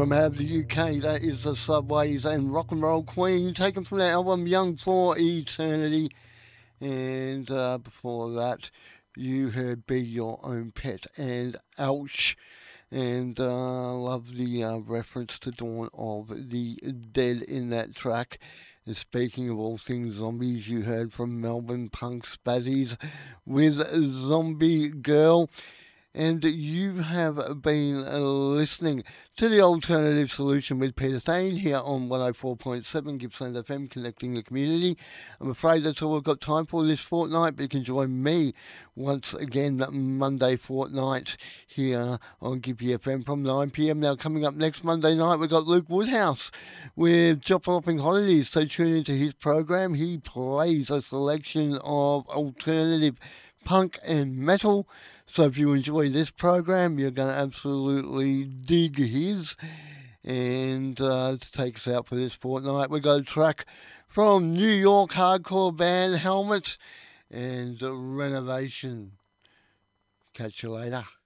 From out of the UK, that is the Subways and Rock and Roll Queen, taken from their album Young for Eternity. And before that, you heard Be Your Own Pet and Ouch. And love the reference to Dawn of the Dead in that track. And speaking of all things zombies, you heard from Melbourne Punk Spazzies with Zombie Girl. And you have been listening to The Alternative Solution with Peter Thane here on 104.7 Gippsland FM, connecting the community. I'm afraid that's all we've got time for this fortnight, but you can join me once again Monday fortnight here on Gippy FM from 9 p.m. Now, coming up next Monday night, we've got Luke Woodhouse with Jopping Holidays, so tune into his program. He plays a selection of alternative punk and metal. So if you enjoy this program, you're going to absolutely dig his. And to take us out for this fortnight, we got a track from New York hardcore band Helmet and Renovation. Catch you later.